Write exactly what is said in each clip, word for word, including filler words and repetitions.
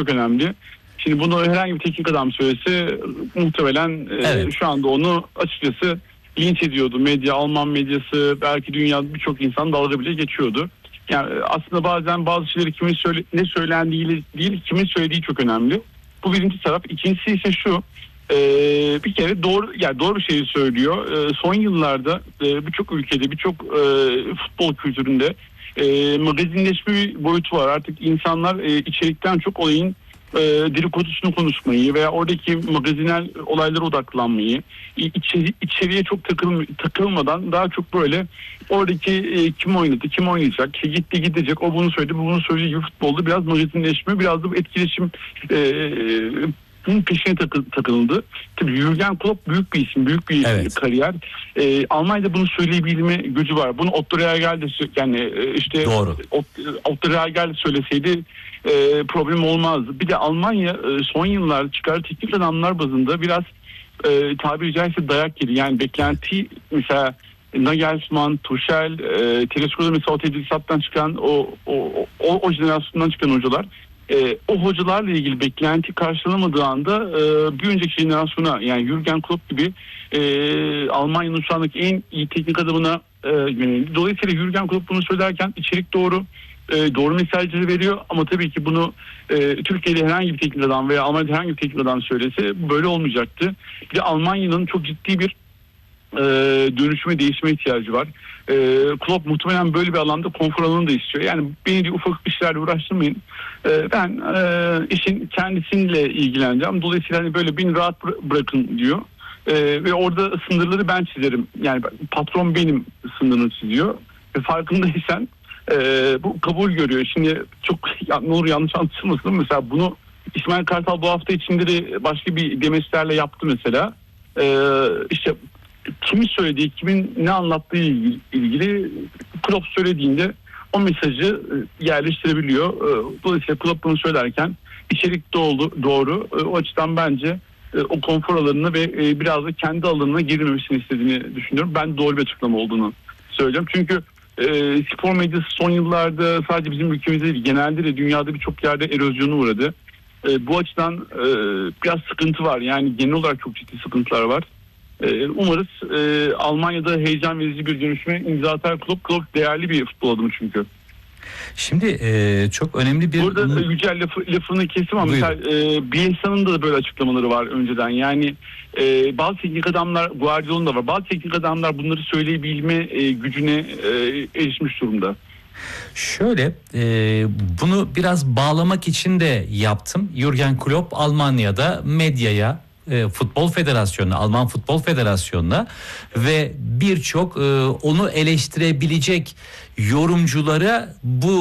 çok önemli. Şimdi bunu herhangi bir teknik adam söylese muhtemelen evet. e, şu anda onu açıkçası linç ediyordu. Medya, Alman medyası, belki dünyada birçok insan dalga bile geçiyordu. Yani aslında bazen bazı şeyleri kimin söyle, ne söylendiği değil, kimin söylediği çok önemli. Bu birinci taraf. İkincisi ise şu. E, bir kere doğru yani doğru bir şeyi söylüyor. E, son yıllarda e, birçok ülkede, birçok e, futbol kültüründe e, magazinleşme bir boyutu var. Artık insanlar e, içerikten çok olayın e, dedikodusunu konuşmayı veya oradaki magazinel olaylara odaklanmayı, içeri, içeriye çok takıl, takılmadan daha çok böyle oradaki e, kim oynadı, kim oynayacak, gitti gidecek, o bunu söyledi, bu bunu söyledi gibi futbolda biraz magazinleşme, biraz da bu etkileşim e, bunun peşine takı, takıldı. Tabii Jürgen Klopp büyük bir isim, büyük bir evet. kariyer. Ee, Almanya'da bunu söyleyebilme gücü var. Bunu Otto Rehhagel de yani işte Otto Rehhagel söyleseydi e, problem olmazdı. Bir de Almanya e, son yıllarda çıkardığı teknik adamlar bazında biraz e, tabiri caizse dayak yedi. Yani beklenti mesela Nagelsmann, Tuchel, e, Tedesco'da mesela o tedrisattan çıkan o o, o o jenerasyondan çıkan hocalar e, o hocalarla ilgili beklenti karşılanamadığı anda e, bir önceki jenerasyona yani Jürgen Klopp gibi e, Almanya'nın şu andaki en iyi teknik adamına e, yöneldi. Dolayısıyla Jürgen Klopp bunu söylerken içerik doğru, e, doğru mesajları veriyor ama tabii ki bunu e, Türkiye'de herhangi bir teknik adam veya Almanya'da herhangi bir teknik adam söylese böyle olmayacaktı. Bir de Almanya'nın çok ciddi bir e, dönüşüme, değişime ihtiyacı var. E, Klopp muhtemelen böyle bir alanda konfor alanını da istiyor. Yani beni de ufak işlerle uğraştırmayın. E, ben e, işin kendisiyle ilgileneceğim. Dolayısıyla hani böyle beni rahat bırakın diyor. E, ve orada sınırları ben çizerim. Yani patron benim sınırını çiziyor. Ve farkındaysan e, bu kabul görüyor. Şimdi çok ne olur yanlış anlaşılmasın. Mesela bunu İsmail Kartal bu hafta içinde de başka bir demeçlerle yaptı mesela. E, işte kimin söylediği, kimin ne anlattığı ilgili, ilgili Klopp söylediğinde o mesajı yerleştirebiliyor. Dolayısıyla Klopp bunu söylerken içerik doğru, doğru. O açıdan bence o konfor alanına ve biraz da kendi alanına girmemesini istediğini düşünüyorum. Ben doğru bir açıklama olduğunu söyleyeceğim. Çünkü e, spor medyası son yıllarda sadece bizim ülkemizde değil, genelde de dünyada birçok yerde erozyona uğradı. E, bu açıdan e, biraz sıkıntı var. Yani genel olarak çok ciddi sıkıntılar var. Umarız e, Almanya'da heyecan verici bir dönüşüme imza atar Klopp. Klopp değerli bir futbol adamı çünkü. Şimdi e, çok önemli bir... Burada bunu... Yücel lafı, lafını kesim ama mesela e, Bielsa'nın da böyle açıklamaları var önceden. Yani e, bazı teknik adamlar, Guardiola'nın da var. Bazı teknik adamlar bunları söyleyebilme e, gücüne e, erişmiş durumda. Şöyle e, bunu biraz bağlamak için de yaptım. Jürgen Klopp Almanya'da medyaya, E, Futbol Federasyonu'na, Alman Futbol Federasyonu'na ve birçok e, onu eleştirebilecek yorumculara bu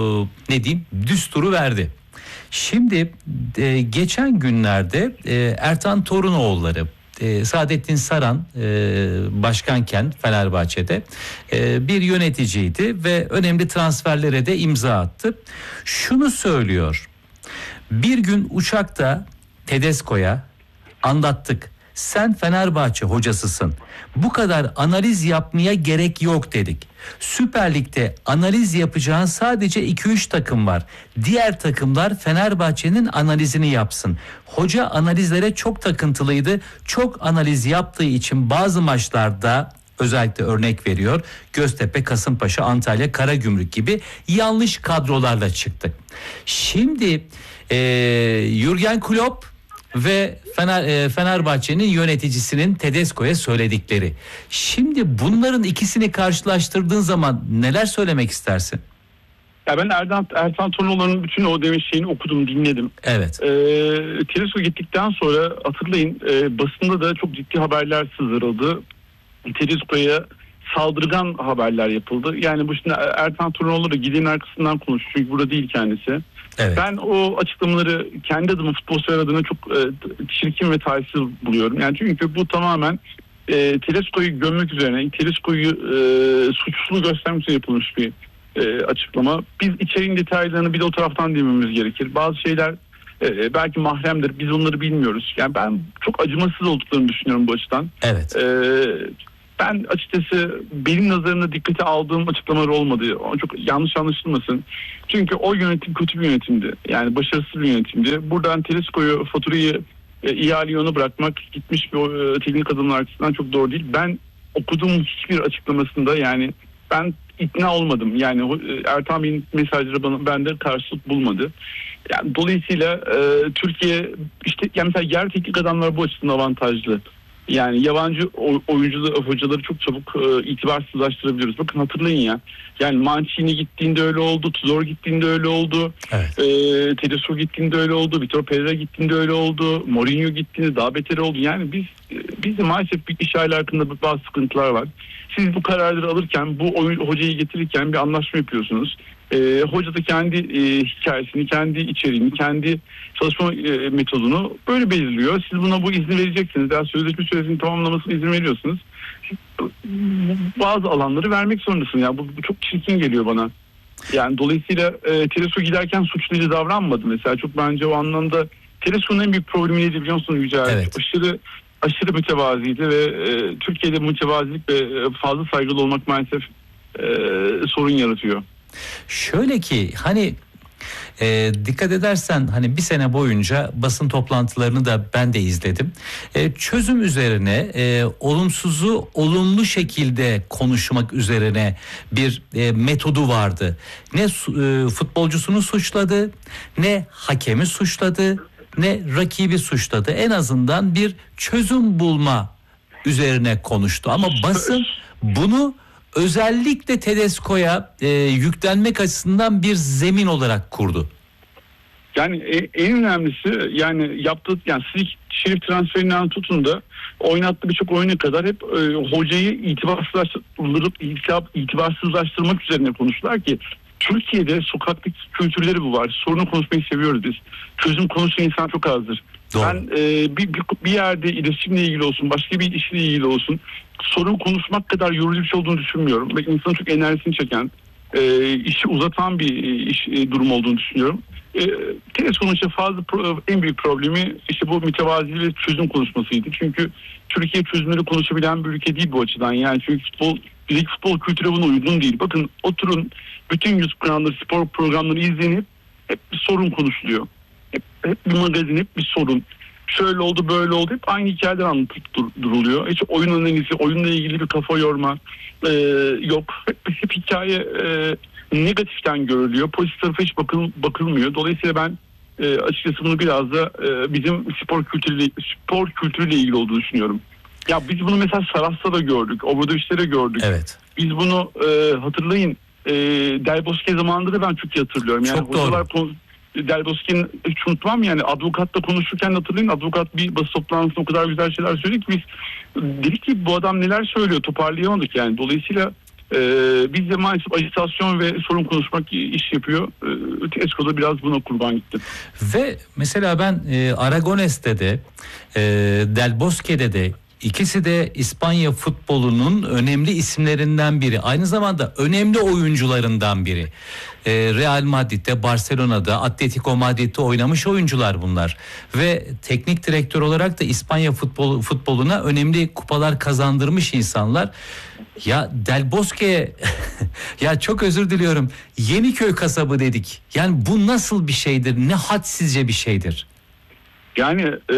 e, ne diyeyim düsturu verdi. Şimdi e, geçen günlerde e, Ertan Torunoğulları, e, Saadettin Saran e, başkanken Fenerbahçe'de e, bir yöneticiydi ve önemli transferlere de imza attı. Şunu söylüyor: bir gün uçakta Tedesco'ya anlattık. Sen Fenerbahçe hocasısın. Bu kadar analiz yapmaya gerek yok dedik. Süper Lig'de analiz yapacağın sadece iki üç takım var. Diğer takımlar Fenerbahçe'nin analizini yapsın. Hoca analizlere çok takıntılıydı. Çok analiz yaptığı için bazı maçlarda, özellikle örnek veriyor, Göztepe, Kasımpaşa, Antalya, Karagümrük gibi yanlış kadrolarla çıktık. Şimdi e, Jürgen Klopp ve Fener, e, Fenerbahçe'nin yöneticisinin Tedesco'ya söyledikleri. Şimdi bunların ikisini karşılaştırdığın zaman neler söylemek istersin? Ya ben Ertan, Ertan Torunoğlu'nun bütün o demiş şeyini okudum, dinledim. Evet. Ee, Tedesco gittikten sonra hatırlayın e, basında da çok ciddi haberler sızdırıldı. Tedesco'ya saldırgan haberler yapıldı. Yani bu şimdi Ertan Torunoğlu da gidenin arkasından konuşuyor. Çünkü burada değil kendisi. Evet. Ben o açıklamaları kendi adıma, futbol sever adına çok e, çirkin ve talihsiz buluyorum. Yani çünkü bu tamamen e, Tedesco'yu gömmek üzerine, Tedesco'yu e, suçlu göstermek için yapılmış bir e, açıklama. Biz içeriğin detaylarını bir de o taraftan dinlememiz gerekir. Bazı şeyler e, belki mahremdir, biz onları bilmiyoruz. Yani ben çok acımasız olduklarını düşünüyorum bu açıdan. Evet. E, ben açıkçası benim nazarımda dikkate aldığım açıklamalar olmadı. O çok yanlış anlaşılmasın. Çünkü o yönetim kötü bir yönetimdi. Yani başarısız bir yönetimdi. Buradan Tedesco'yu faturayı e, ihaleye ona bırakmak gitmiş bir e, teknik adamlar açısından çok doğru değil. Ben okuduğum hiçbir açıklamasında yani ben ikna olmadım. Yani e, Ertan Bey'in mesajları bana, bende karşılık bulmadı. Yani dolayısıyla e, Türkiye işte yani mesela yer teknik adamlar bu açıdan avantajlı. Yani yabancı oyuncuları, hocaları çok çabuk e, itibarsızlaştırabiliyoruz. Bakın hatırlayın ya. Yani Mancini gittiğinde öyle oldu. Tudor gittiğinde öyle oldu. Evet. E, Tedesco gittiğinde öyle oldu. Vitor Pereira gittiğinde öyle oldu. Mourinho gittiğinde daha beter oldu. Yani biz biz de maalesef bir iş aile hakkında bazı sıkıntılar var. Siz bu kararları alırken, bu oyun, hocayı getirirken bir anlaşma yapıyorsunuz. E, hoca da kendi e, hikayesini, kendi içeriğini, kendi çalışma e, metodunu böyle belirliyor. Siz buna bu izni vereceksiniz. Daha sözleşme süresini tamamlamasına izin veriyorsunuz. Bazı alanları vermek zorundasınız. Yani bu, bu çok çirkin geliyor bana. Yani dolayısıyla e, Tedesco giderken suçlayıcı davranmadı mesela. Çok bence o anlamda Tedesco'nun en büyük problemi neydi biliyor musunuz Yücel? Evet. Aşırı aşırı mütevaziydi ve e, Türkiye'de mütevazilik ve fazla saygılı olmak maalesef e, sorun yaratıyor. Şöyle ki hani e, dikkat edersen hani bir sene boyunca basın toplantılarını da ben de izledim. E, çözüm üzerine e, olumsuzu olumlu şekilde konuşmak üzerine bir e, metodu vardı. Ne e, futbolcusunu suçladı, ne hakemi suçladı, ne rakibi suçladı. En azından bir çözüm bulma üzerine konuştu. Ama basın bunu özellikle Tedesco'ya e, yüklenmek açısından bir zemin olarak kurdu. Yani en önemlisi yani yaptığı yani Silik Şerif transferinden tutun da oynattığı birçok oyuna kadar hep e, hocayı itibarsızlaştırıp itibarsızlaştırmak üzerine konuştular ki Türkiye'de sokaktaki kültürleri bu var. Sorunu konuşmayı seviyoruz biz. Çözüm konuşan insan çok azdır. Doğru. Ben e, bir, bir, bir yerde iletişimle ilgili olsun, başka bir işle ilgili olsun sorun konuşmak kadar yorucu bir şey olduğunu düşünmüyorum. Ve insanın çok enerjisini çeken, e, işi uzatan bir iş e, durum olduğunu düşünüyorum. E, Tedesco'nun işte fazla pro, en büyük problemi işte bu mütevazi ve çözüm konuşmasıydı. Çünkü Türkiye çözümleri konuşabilen bir ülke değil bu açıdan. Yani çünkü futbol, bizdeki futbol kültürü buna uygun değil. Bakın oturun bütün YouTube kanalları, spor programları izlenip hep bir sorun konuşuluyor. Hep, hep bir magazin, hep bir sorun. Şöyle oldu, böyle oldu. Hep aynı hikayeler anlatıp dur, duruluyor. Hiç oyun analizi, oyunla ilgili bir kafa yorma e, yok. Hep, hep hikaye e, negatiften görülüyor. Pozitif tarafa hiç bakıl, bakılmıyor. Dolayısıyla ben e, açıkçası bunu biraz da e, bizim spor kültürüyle, spor kültürüyle ilgili olduğunu düşünüyorum. Ya biz bunu mesela Saras'ta da gördük. Obradoviç'te de gördük. Evet. Biz bunu e, hatırlayın. E, Del Bosque zamanında da ben çok iyi hatırlıyorum. Yani çok doğru. Konu, Del Bosque'nin hiç unutmam yani avukatla konuşurken hatırlayın, avukat bir basın toplantısında o kadar güzel şeyler söyledi ki biz dedik ki bu adam neler söylüyor, toparlayamadık yani. Dolayısıyla e, biz de maalesef ajitasyon ve sorun konuşmak iş yapıyor. E, Tedesco da biraz buna kurban gitti. Ve mesela ben e, Aragones'te de e, Del Bosque'de de İkisi de İspanya futbolunun önemli isimlerinden biri. Aynı zamanda önemli oyuncularından biri. Ee, Real Madrid'de, Barcelona'da, Atletico Madrid'de oynamış oyuncular bunlar. Ve teknik direktör olarak da İspanya futbol, futboluna önemli kupalar kazandırmış insanlar. Ya Del Bosque ya çok özür diliyorum. Yeniköy kasabı dedik. Yani bu nasıl bir şeydir? Ne hadsizce bir şeydir. Yani e,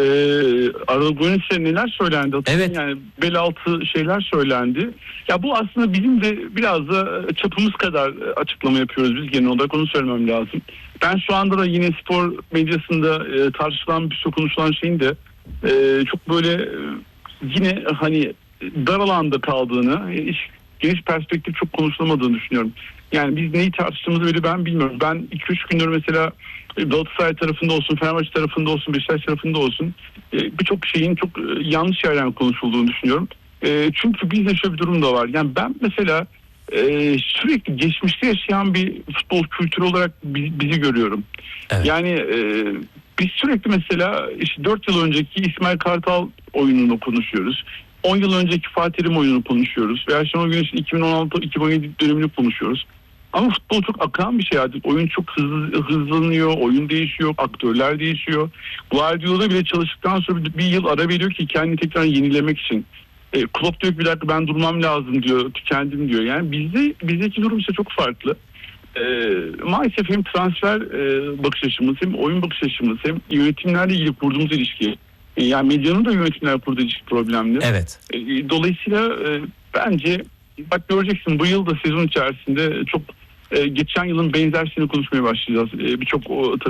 Aragones'e neler söylendi? Evet. Yani bel altı şeyler söylendi. Ya bu aslında bizim de biraz da çapımız kadar açıklama yapıyoruz biz genel olarak, onu söylemem lazım. Ben şu anda da yine spor medyasında e, tartışılan bir sürü konuşulan şeyin de e, çok böyle e, yine hani dar alanda kaldığını, e, geniş perspektif çok konuşulamadığını düşünüyorum. Yani biz neyi tartıştığımızı bile ben bilmiyorum. Ben iki üç gündür mesela Galatasaray tarafında olsun, Fenerbahçe tarafında olsun, Beşiktaş tarafında olsun birçok şeyin çok yanlış yerden konuşulduğunu düşünüyorum. Çünkü bizde şöyle bir durum da var. Yani ben mesela sürekli geçmişte yaşayan bir futbol kültürü olarak bizi görüyorum. Evet. Yani biz sürekli mesela işte dört yıl önceki İsmail Kartal oyununu konuşuyoruz. on yıl önceki Fatih Terim oyununu konuşuyoruz. Veya Şenol Güneş'in iki bin on altı iki bin on yedi dönemini konuşuyoruz. Ama futbol çok akan bir şey artık. Oyun çok hızlı, hızlanıyor, oyun değişiyor, aktörler değişiyor. Guardiola bile çalıştıktan sonra bir yıl ara veriyor ki kendini tekrar yenilemek için. E, Klopp diyor ki bir dakika ben durmam lazım diyor, tükendim diyor. Yani bizde bizdeki durum ise çok farklı. E, maalesef hem transfer e, bakış açımız, hem oyun bakış açımız, hem yönetimlerle ilgili kurduğumuz ilişki, e, yani medyanın da yönetimlerle kurduğu ilişki problemli. Evet. E, dolayısıyla e, bence bak göreceksin bu yıl da sezon içerisinde çok e, geçen yılın benzer şeyini konuşmaya başlayacağız. E, Birçok